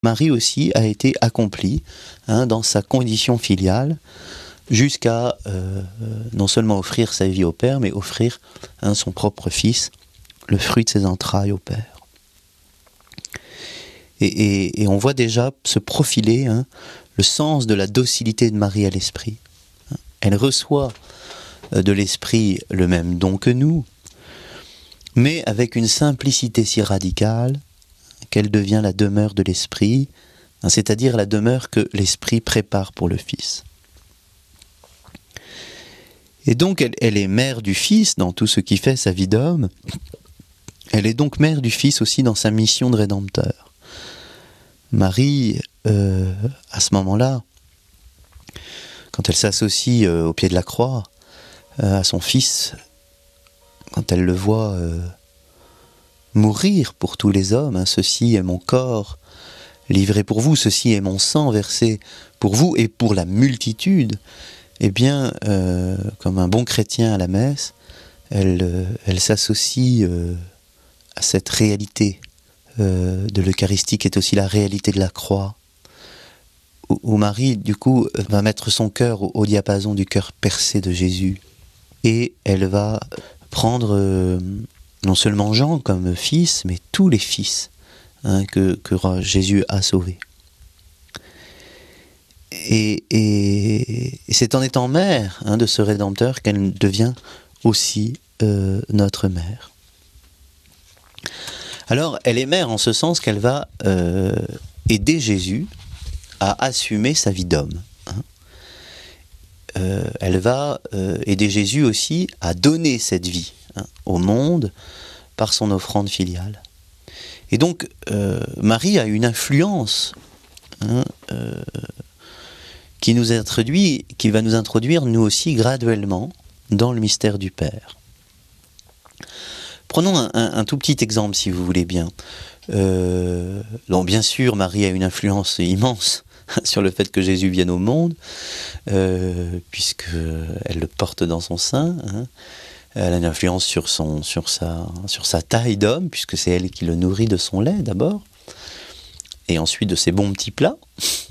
Marie aussi a été accomplie dans sa condition filiale, jusqu'à non seulement offrir sa vie au Père, mais offrir son propre Fils, le fruit de ses entrailles au Père. Et on voit déjà se profiler le sens de la docilité de Marie à l'Esprit. Elle reçoit de l'Esprit le même don que nous, mais avec une simplicité si radicale qu'elle devient la demeure de l'Esprit, c'est-à-dire la demeure que l'Esprit prépare pour le Fils. Et donc elle est mère du Fils dans tout ce qui fait sa vie d'homme. Elle est donc mère du Fils aussi dans sa mission de Rédempteur. Marie, à ce moment-là, quand elle s'associe au pied de la croix à son Fils, quand elle le voit mourir pour tous les hommes, ceci est mon corps livré pour vous, ceci est mon sang versé pour vous et pour la multitude, eh bien, comme un bon chrétien à la messe, elle s'associe à cette réalité de l'Eucharistie qui est aussi la réalité de la croix, où Marie, du coup, va mettre son cœur au diapason du cœur percé de Jésus. Et elle va prendre non seulement Jean comme fils, mais tous les fils que Jésus a sauvés. Et c'est en étant mère de ce Rédempteur qu'elle devient aussi notre mère. Alors, elle est mère en ce sens qu'elle va aider Jésus à assumer sa vie d'homme. Elle va aider Jésus aussi à donner cette vie au monde par son offrande filiale. Et donc, Marie a une influence qui va nous introduire, nous aussi, graduellement, dans le mystère du Père. Prenons un tout petit exemple, si vous voulez bien. Donc, bien sûr, Marie a une influence immense sur le fait que Jésus vienne au monde, puisqu'elle le porte dans son sein. Elle a une influence sur sa taille d'homme, puisque c'est elle qui le nourrit de son lait d'abord, et ensuite de ses bons petits plats,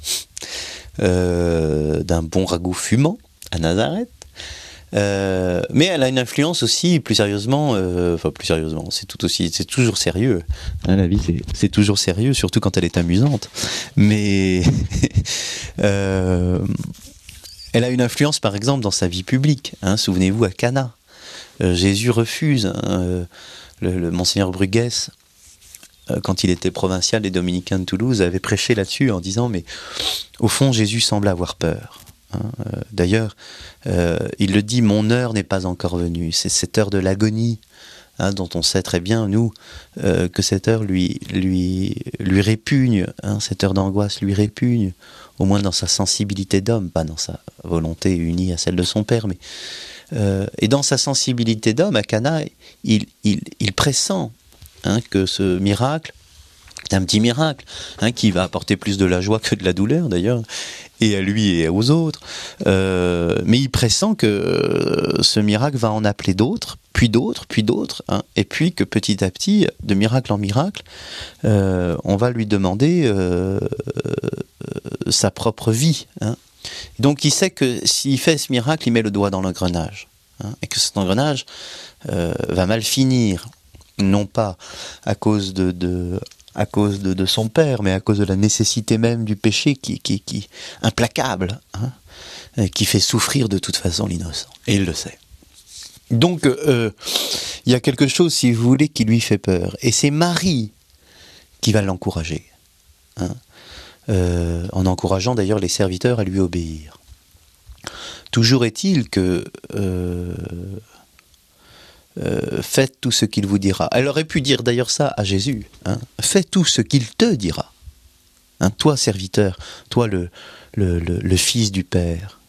d'un bon ragoût fumant à Nazareth. Mais elle a une influence aussi plus sérieusement, c'est toujours sérieux. La vie c'est toujours sérieux, surtout quand elle est amusante. Mais elle a une influence par exemple dans sa vie publique. Souvenez-vous à Cana, Jésus refuse. Le Monseigneur Bruguès, quand il était provincial des Dominicains de Toulouse, avait prêché là-dessus en disant mais au fond Jésus semble avoir peur. D'ailleurs, il le dit, mon heure n'est pas encore venue. C'est cette heure de l'agonie dont on sait très bien, nous, que cette heure lui répugne, cette heure d'angoisse lui répugne, au moins dans sa sensibilité d'homme, pas dans sa volonté unie à celle de son père, mais et dans sa sensibilité d'homme, à Cana, il pressent que ce miracle, c'est un petit miracle, qui va apporter plus de la joie que de la douleur d'ailleurs, et à lui et aux autres, mais il pressent que ce miracle va en appeler d'autres, et puis que petit à petit, de miracle en miracle, on va lui demander sa propre vie. Donc il sait que s'il fait ce miracle, il met le doigt dans l'engrenage, et que cet engrenage va mal finir, non pas à cause de son père, mais à cause de la nécessité même du péché qui implacable, qui fait souffrir de toute façon l'innocent. Et il le sait. Donc, il y a quelque chose, si vous voulez, qui lui fait peur. Et c'est Marie qui va l'encourager. En encourageant d'ailleurs les serviteurs à lui obéir. Toujours est-il que... faites tout ce qu'il vous dira. Elle aurait pu dire d'ailleurs ça à Jésus. Fais tout ce qu'il te dira. Toi, serviteur, toi le fils du Père.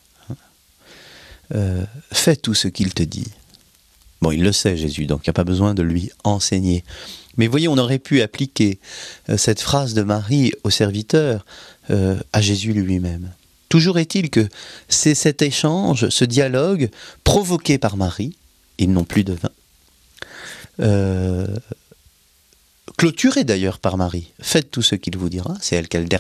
Fais tout ce qu'il te dit. Bon, il le sait, Jésus, donc il n'y a pas besoin de lui enseigner. Mais voyez, on aurait pu appliquer cette phrase de Marie au serviteur à Jésus lui-même. Toujours est-il que c'est cet échange, ce dialogue provoqué par Marie, ils n'ont plus de vin, clôturé d'ailleurs par Marie. Faites tout ce qu'il vous dira, c'est elle qui a le